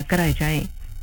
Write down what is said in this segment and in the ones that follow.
कराए जाएं।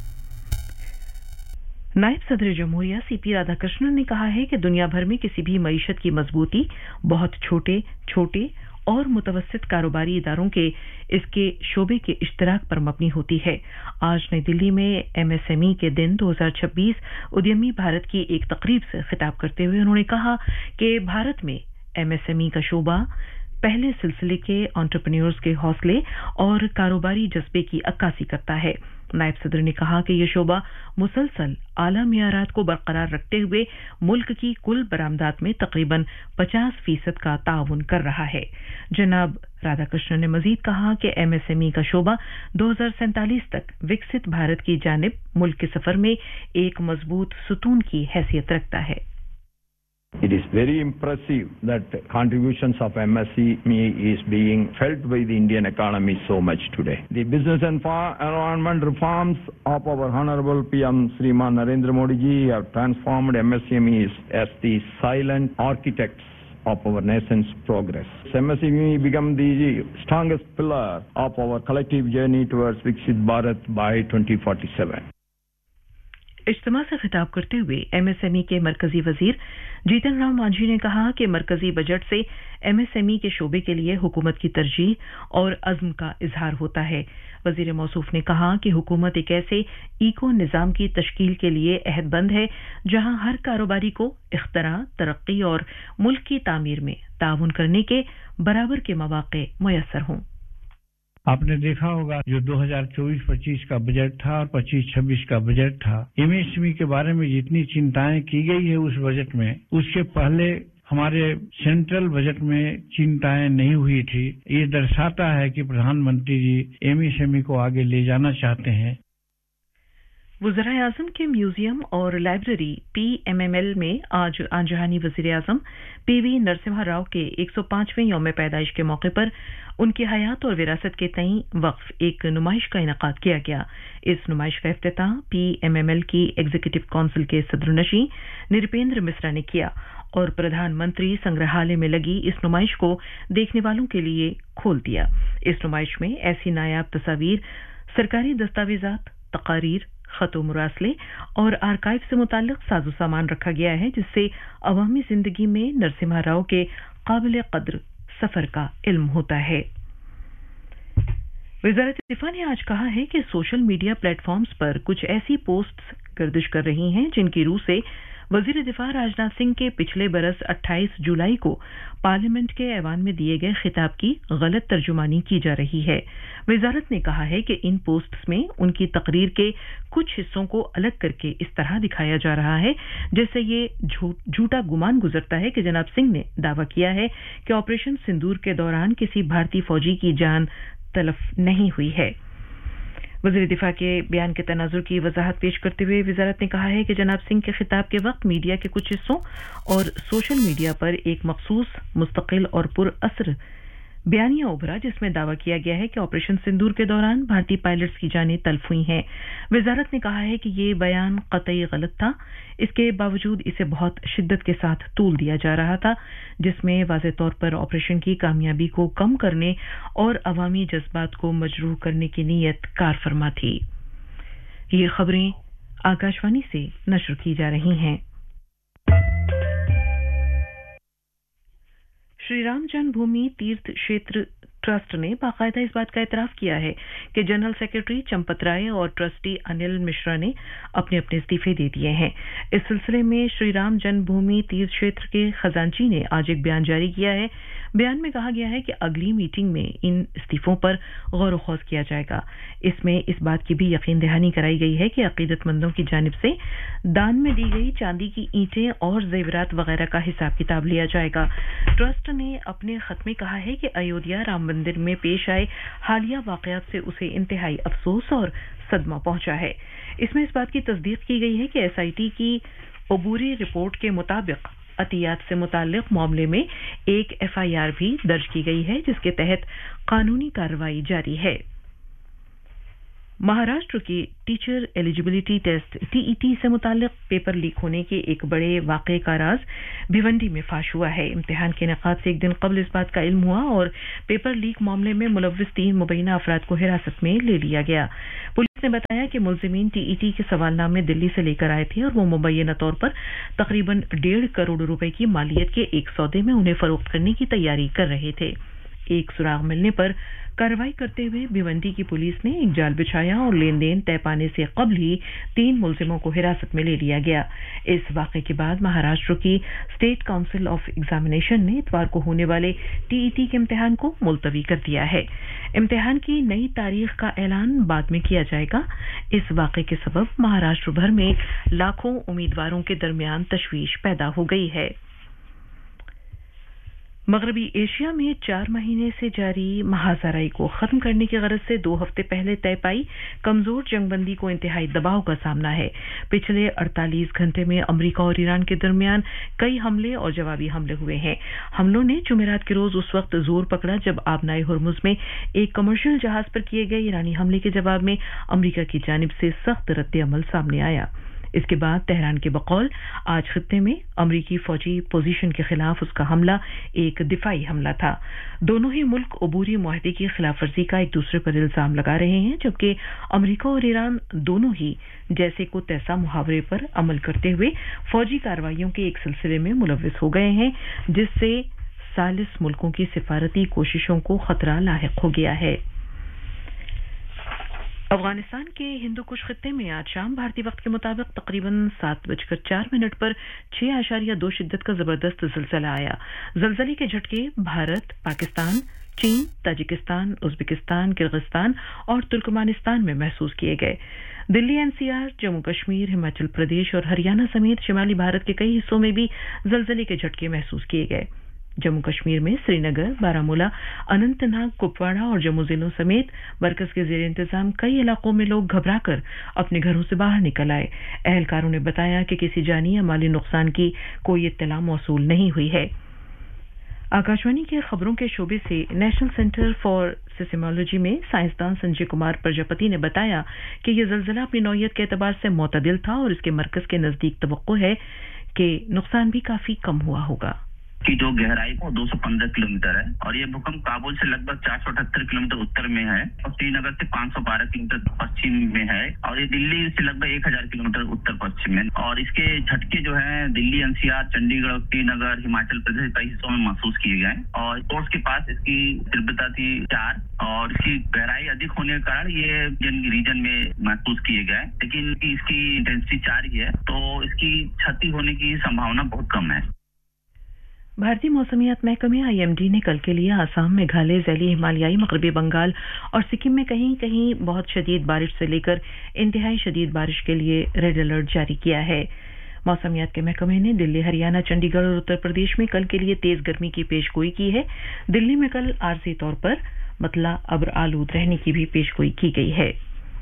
नायब सदर जमहूरिया सीपी राधाकृष्णन ने कहा है कि दुनिया भर में किसी भी मईशत की मजबूती बहुत छोटे और मुतवस्सित कारोबारी इदारों के इसके शोबे के इश्तराक पर मबनी होती है। आज नई दिल्ली में एमएसएमई के दिन 2026 उद्यमी भारत की एक तकरीब से खिताब करते हुए उन्होंने कहा कि भारत में एमएसएमई का शोबा पहले सिलसिले के एंटरप्रेन्योर्स के हौसले और कारोबारी जज्बे की अक्कासी करता है। नायब सदर ने कहा कि यह शोबा मुसलसल आला मियारात को बरकरार रखते हुए मुल्क की कुल बरामदात में तकरीबन 50% का ताउन कर रहा है। जनाब राधाकृष्णन ने मजीद कहा कि एमएसएमई का शोबा 2047 तक विकसित भारत की जानिब मुल्क के सफर में एक मजबूत सुतून की हैसियत रखता है। It is very impressive that contributions of MSME is being felt by the Indian economy so much today. The business environment reforms of our Honorable PM Shriman Narendra Modi ji have transformed MSMEs as the silent architects of our nation's progress. MSME become the strongest pillar of our collective journey towards Viksit Bharat by 2047. इज्तिमा से खिताब करते हुए MSME के मरकजी वजीर जीतन राम मांझी ने कहा कि मरकजी बजट से एमएसएमई के शोबे के लिए हुकूमत की तरजीह और अज़्म का इजहार होता है। वजीर मौसूफ ने कहा कि हुकूमत एक ऐसे इको निज़ाम की तश्कील के लिए अहदबंद है जहां हर कारोबारी को इख्तरा, तरक्की और मुल्क की तामीर में ताउन करने के बराबर के मौके मुयस्सर हों। आपने देखा होगा जो 2024-25 का बजट था और 25-26 का बजट था, एमएसएमई के बारे में जितनी चिंताएं की गई है उस बजट में, उसके पहले हमारे सेंट्रल बजट में चिंताएं नहीं हुई थी। ये दर्शाता है कि प्रधानमंत्री जी एमएसएमई को आगे ले जाना चाहते हैं। वज़ीर आज़म के म्यूजियम और लाइब्रेरी पीएमएमएल में आज आंजहानी वज़ीर आज़म पीवी नरसिम्हा राव के 105वें यौम पैदाइश के मौके पर उनकी हयात और विरासत के तई वक्फ एक नुमाइश का इनेकाद किया गया। इस नुमाइश का इफ्तिताह पीएमएमएल की एग्जीक्यूटिव काउंसिल के सदरनशीं निरपेंद्र मिश्रा ने किया और प्रधानमंत्री संग्रहालय में लगी इस नुमाइश को देखने वालों के लिए खोल दिया। इस नुमाइश में ऐसी नायाब तस्वीर, सरकारी दस्तावेजात, तकारीर, खतो मुरासले और आर्काइव से मुताल्लिक साजो सामान रखा गया है जिससे अवामी जिंदगी में नरसिम्हा राव के काबिल कद्र सफर का इल्म होता है। वज़ारत दिफा ने आज कहा है कि सोशल मीडिया प्लेटफॉर्म्स पर कुछ ऐसी पोस्ट्स गर्दिश कर रही हैं जिनकी रूह से वजीर दिफा राजनाथ सिंह के पिछले बरस 28 जुलाई को पार्लियामेंट के ऐवान में दिए गए खिताब की गलत तर्जुमानी की जा रही है। वजारत ने कहा है कि इन पोस्ट्स में उनकी तकरीर के कुछ हिस्सों को अलग करके इस तरह दिखाया जा रहा है जैसे ये झूठा गुमान गुजरता है कि जनाब सिंह ने दावा किया है कि ऑपरेशन सिंदूर के दौरान किसी भारतीय फौजी की जान तलफ नहीं हुई है। वज़ीर दिफा के बयान के तनाजुर की वजाहत पेश करते हुए वजारत ने कहा है कि जनाब सिंह के खिताब के वक्त मीडिया के कुछ हिस्सों और सोशल मीडिया पर एक मखसूस, मुस्तकिल और पुरअसर बयानिया उभरा जिसमें दावा किया गया है कि ऑपरेशन सिंदूर के दौरान भारतीय पायलट्स की जानें तल्फ हुई हैं। वजारत ने कहा है कि ये बयान कतई गलत था। इसके बावजूद इसे बहुत शिद्दत के साथ तूल दिया जा रहा था जिसमें वाज़ेह तौर पर ऑपरेशन की कामयाबी को कम करने और अवामी जज्बात को मजरूह करने की नीयत कार फरमा थी। ये खबरें आकाशवाणी से नशर की जा रही हैं। श्री राम जन्मभूमि तीर्थ क्षेत्र ट्रस्ट ने बाकायदा इस बात का इतराफ किया है कि जनरल सेक्रेटरी चंपत राय और ट्रस्टी अनिल मिश्रा ने अपने अपने इस्तीफे दे दिए हैं। इस सिलसिले में श्री राम जन्मभूमि तीर्थ क्षेत्र के खजांची ने आज एक बयान जारी किया है। बयान में कहा गया है कि अगली मीटिंग में इन इस्तीफों पर गौर व खौज किया जाएगा। इसमें इस बात की भी यकीन दहानी कराई गई है कि अकीदतमंदों की जानिब से दान में दी गई चांदी की ईंटें और जेवरात वगैरह का हिसाब किताब लिया जाएगा। ट्रस्ट ने अपने खत में कहा है कि अयोध्या राम मंदिर में पेश आए हालिया वाकयात से उसे इंतहाई अफसोस और सदमा पहुंचा है। इसमें इस बात की तस्दीक की गई है कि एसआईटी की अबूरी रिपोर्ट के मुताबिक अतियात से मुताल्लिक मामले में एक एफआईआर भी दर्ज की गई है जिसके तहत कानूनी कार्रवाई जारी है। महाराष्ट्र की टीचर एलिजिबिलिटी टेस्ट टीईटी से मुताल्लिक पेपर लीक होने के एक बड़े वाक़े का राज भिवंडी में फाश हुआ है। इम्तिहान के इनेकाद से एक दिन कबल इस बात का इल्म हुआ और पेपर लीक मामले में मुलव्विस 3 मुबैना अफराद को हिरासत में ले लिया गया। पुलिस ने बताया कि मुलजिमीन टीईटी के सवालनामे दिल्ली से लेकर आए थे और वो मुबैना तौर पर तकरीबन 1.5 करोड़ रुपए की मालियत के एक सौदे में उन्हें फरोख्त करने की तैयारी कर रहे थे। एक सुराग मिलने पर कार्रवाई करते हुए भिवंडी की पुलिस ने एक जाल बिछाया और लेन देन तय पाने से कबल ही 3 मुलजिमों को हिरासत में ले लिया गया। इस वाक़े के बाद महाराष्ट्र की स्टेट काउंसिल ऑफ एग्जामिनेशन ने इतवार को होने वाले टीईटी के इम्तिहान को मुलतवी कर दिया है। इम्तिहान की नई तारीख का ऐलान बाद में किया जाएगा। इस वाक़े के सबब महाराष्ट्र भर में लाखों उम्मीदवारों के दरमियान तशवीश पैदा हो गई है। मगरबी एशिया में 4 महीने से जारी महाजराई को खत्म करने की गरज से 2 हफ्ते पहले तय पाई कमजोर जंगबंदी को इंतहाई दबाव का सामना है। पिछले 48 घंटे में अमेरिका और ईरान के दरमियान कई हमले और जवाबी हमले हुए हैं। हमलों ने जुमेरात के रोज उस वक्त जोर पकड़ा जब आबनाए हुर्मुज में एक कमर्शियल जहाज पर किए गए ईरानी हमले के जवाब में अमेरिका की जानिब से सख्त रद्द-ए-अमल सामने आया। इसके बाद तेहरान के बकौल आज खित्ते में अमरीकी फौजी पोजीशन के खिलाफ उसका हमला एक दिफाई हमला था। दोनों ही मुल्क अबूरी मुआहदे की खिलाफ वर्जी का एक दूसरे पर इल्जाम लगा रहे हैं, जबकि अमरीका और ईरान दोनों ही जैसे को तैसा मुहावरे पर अमल करते हुए फौजी कार्रवाइयों के एक सिलसिले में मुलव्विस हो गए हैं, जिससे सालिस मुल्कों की सिफारती कोशिशों को खतरा लाहिक हो गया है। अफगानिस्तान के हिंदू कुश खित्ते में आज शाम भारतीय वक्त के मुताबिक तकरीबन 7:04 पर 6.2 शिद्दत का जबरदस्त जिलजिला आया। जिलजिले के झटके भारत, पाकिस्तान, चीन, ताजिकिस्तान, उज्बेकिस्तान, किर्गिस्तान और तुर्कमानिस्तान में महसूस किए गए। दिल्ली एनसीआर, जम्मू कश्मीर, हिमाचल प्रदेश और हरियाणा समेत शिमाली भारत के कई हिस्सों में भी जिलजिले के झटके महसूस किए गए। जम्मू कश्मीर में श्रीनगर, बारामूला, अनंतनाग, कुपवाड़ा और जम्मू जिलों समेत मरकज के जेर इंतजाम कई इलाकों में लोग घबराकर अपने घरों से बाहर निकल आए। एहलकारों ने बताया कि किसी जानी या माली नुकसान की कोई इत्तला मौसूल नहीं हुई है। आकाशवाणी के खबरों के शोबे से नेशनल सेंटर फॉर सिस्मोलॉजी में साइंसदान संजय कुमार प्रजापति ने बताया कि यह जिलजिला अपनी नौयत के एतबार से मोतदिल था और इसके मरकज के नजदीक तवक्को है कि नुकसान भी काफी कम हुआ होगा। की जो गहराई वो 215 किलोमीटर है और ये भूकंप काबुल से लगभग 478 किलोमीटर उत्तर में है और श्रीनगर से 512 किलोमीटर पश्चिम में है और ये दिल्ली से लगभग 1000 किलोमीटर उत्तर पश्चिम में। और इसके झटके जो है दिल्ली, एनसीआर, चंडीगढ़, श्रीनगर, हिमाचल प्रदेश कई हिस्सों में महसूस किए गए और कोर्स के पास इसकी तीव्रता थी 4 और इसकी गहराई अधिक होने के कारण ये रीजन में महसूस किए गए, लेकिन इसकी इंटेंसिटी 4 ही है तो इसकी क्षति होने की संभावना बहुत कम है। भारतीय मौसमियात महकमे आईएमडी ने कल के लिए आसाम, मेघालय, ज़ैली हिमालयाई, मगरबी बंगाल और सिक्किम में कहीं कहीं बहुत शदीद बारिश से लेकर इंतहाई शदीद बारिश के लिए रेड अलर्ट जारी किया है। मौसमियात के महकमे ने दिल्ली, हरियाणा, चंडीगढ़ और उत्तर प्रदेश में कल के लिए तेज गर्मी की पेशगोई की है। दिल्ली में कल आरजी तौर पर मतला अब्र आलूद रहने की भी पेशगोई की गई है।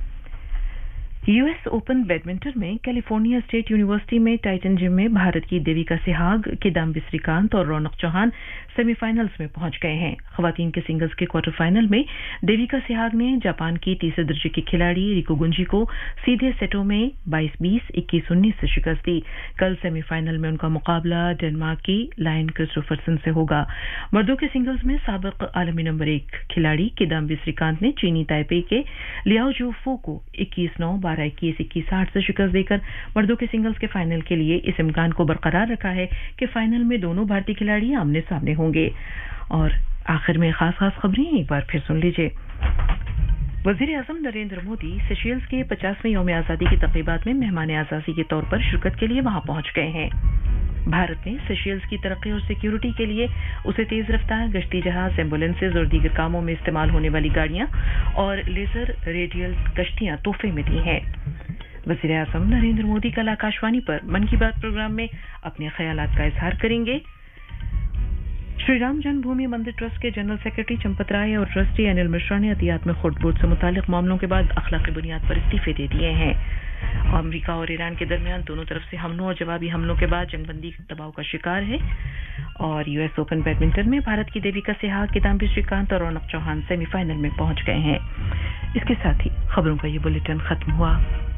यूएस ओपन बैडमिंटन में कैलिफोर्निया स्टेट यूनिवर्सिटी में टाइटन जिम में भारत की देविका सिहाग, किदाम्बी श्रीकांत और रौनक चौहान सेमीफाइनल्स में पहुंच गए हैं। खवातीन के सिंगल्स के क्वार्टर फाइनल में देविका सिहाग ने जापान की तीसरे दर्जे की खिलाड़ी रिको गुंजी को सीधे सेटों में 22-20, 21-19 से शिकस्त दी। कल सेमीफाइनल में उनका मुकाबला डेनमार्क की लायन क्रिस्टोफरसन से होगा। मर्दों के सिंगल्स में साबिक आलमी नंबर 1 खिलाड़ी किदाम्बी श्रीकांत ने चीनी ताइपे के लियाओ जूफो को 21-9, 12-21, 21-8 से शिकस्त देकर मर्दों के सिंगल्स के फाइनल के लिए इस इम्कान को बरकरार रखा है कि फाइनल में दोनों भारतीय खिलाड़ी आमने सामने होंगे। और आखिर में खास खबरें एक बार फिर सुन लीजिए। वजीर आजम नरेंद्र मोदी सेशेल्स के 50वें यौम आज़ादी की तक़रीबात में मेहमान आज़ादी के तौर पर शिरकत के लिए वहां पहुंच गए हैं। भारत ने सेशेल्स की तरक्की और सिक्योरिटी के लिए उसे तेज रफ्तार गश्ती जहाज, एम्बुलेंसेज और दीगर कामों में इस्तेमाल होने वाली गाड़ियां और लेजर रेडियल कश्तियां तोहफे में दी हैं। वजीर आजम नरेंद्र मोदी कल आकाशवाणी पर मन की बात प्रोग्राम में अपने ख्यालात का इजहार करेंगे। श्री राम जन्मभूमि मंदिर ट्रस्ट के जनरल सेक्रेटरी चंपत राय और ट्रस्टी अनिल मिश्रा ने अतियात में खुर्द-बुर्द से मुतालिक मामलों के बाद अखलाकी बुनियाद पर इस्तीफे दे दिए हैं। अमेरिका और ईरान के दरमियान दोनों तरफ से हमलों और जवाबी हमलों के बाद जंगबंदी दबाव का शिकार है। और यूएस ओपन बैडमिंटन में भारत की देविका सिहाग, किदाम्बी श्रीकांत और रौनक चौहान सेमीफाइनल में पहुंच गए हैं। इसके साथ ही खबरों का ये बुलेटिन खत्म हुआ।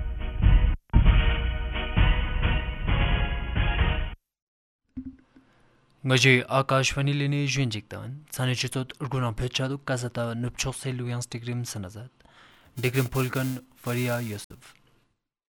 Ngaji Akashvani lini Junjiktan, Sanichitot Urgunam Pechadu Kazata Nupchok Seluyans Tigrim Sanazat. डिग्रिम फुल्कन फरिया यूसुफ